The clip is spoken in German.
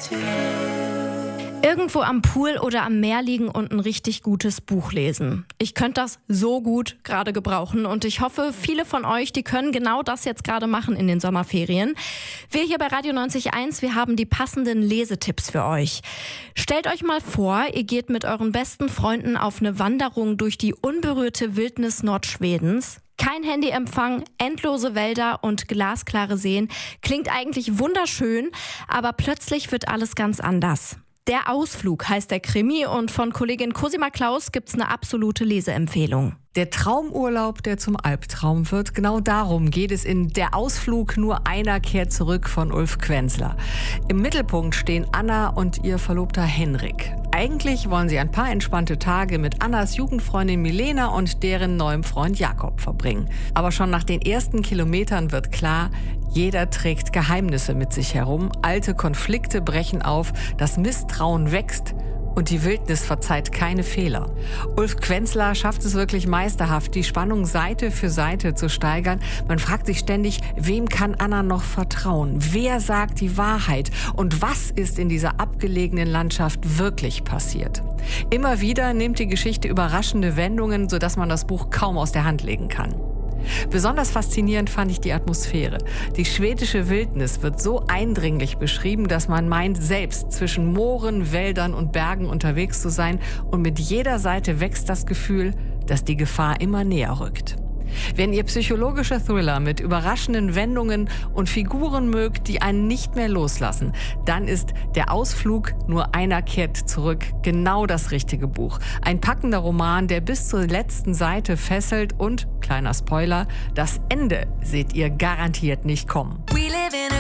Irgendwo am Pool oder am Meer liegen und ein richtig gutes Buch lesen. Ich könnte das so gut gerade gebrauchen und ich hoffe, viele von euch, die können genau das jetzt gerade machen in den Sommerferien. Wir hier bei Radio 90.1, wir haben die passenden Lesetipps für euch. Stellt euch mal vor, ihr geht mit euren besten Freunden auf eine Wanderung durch die unberührte Wildnis Nordschwedens. Kein Handyempfang, endlose Wälder und glasklare Seen. Klingt eigentlich wunderschön, aber plötzlich wird alles ganz anders. Der Ausflug heißt der Krimi und von Kollegin Cosima Klaus gibt's eine absolute Leseempfehlung. Der Traumurlaub, der zum Albtraum wird, genau darum geht es in Der Ausflug, nur einer kehrt zurück von Ulf Quenzler. Im Mittelpunkt stehen Anna und ihr Verlobter Henrik. Eigentlich wollen sie ein paar entspannte Tage mit Annas Jugendfreundin Milena und deren neuem Freund Jakob verbringen. Aber schon nach den ersten Kilometern wird klar, jeder trägt Geheimnisse mit sich herum, alte Konflikte brechen auf, das Misstrauen wächst und die Wildnis verzeiht keine Fehler. Ulf Quenzler schafft es wirklich meisterhaft, die Spannung Seite für Seite zu steigern. Man fragt sich ständig, wem kann Anna noch vertrauen? Wer sagt die Wahrheit? Und was ist in dieser abgelegenen Landschaft wirklich passiert? Immer wieder nimmt die Geschichte überraschende Wendungen, sodass man das Buch kaum aus der Hand legen kann. Besonders faszinierend fand ich die Atmosphäre. Die schwedische Wildnis wird so eindringlich beschrieben, dass man meint, selbst zwischen Mooren, Wäldern und Bergen unterwegs zu sein. Und mit jeder Seite wächst das Gefühl, dass die Gefahr immer näher rückt. Wenn ihr psychologische Thriller mit überraschenden Wendungen und Figuren mögt, die einen nicht mehr loslassen, dann ist Der Ausflug, nur einer kehrt zurück, genau das richtige Buch. Ein packender Roman, der bis zur letzten Seite fesselt und, kleiner Spoiler, das Ende seht ihr garantiert nicht kommen.